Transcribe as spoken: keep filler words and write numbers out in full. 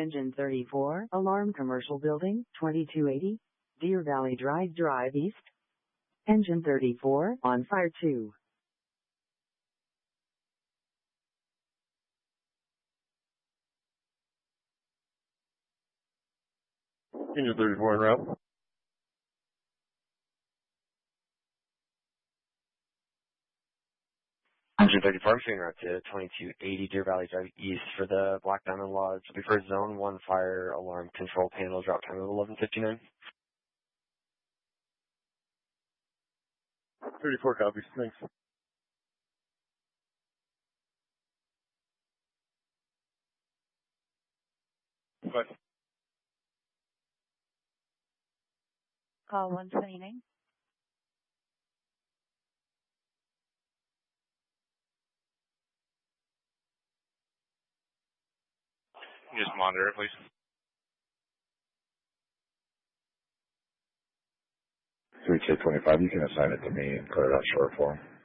Engine thirty-four, Alarm Commercial Building, twenty-two eighty, Deer Valley Drive Drive East. Engine thirty-four, on fire two. Engine thirty-four en route. Engine thirty-four, I'm en route to twenty-two eighty Deer Valley Drive East for the Black Diamond Lodge. It'll be for Zone one Fire Alarm Control Panel, drop time of eleven fifty-nine. thirty-four copies, thanks. Bye. Call one twenty-nine. Just monitor it, please. three K twenty-five, you can assign it to me and put it on short form.